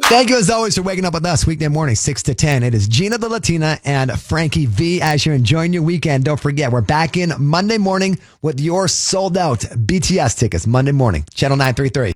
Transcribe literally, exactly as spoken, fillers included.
Thank you as always for waking up with us weekday morning, six to ten. It is Gina the Latina and Frankie V. As you're enjoying your weekend, don't forget, we're back in Monday morning with your sold out B T S tickets Monday morning. Channel nine three three.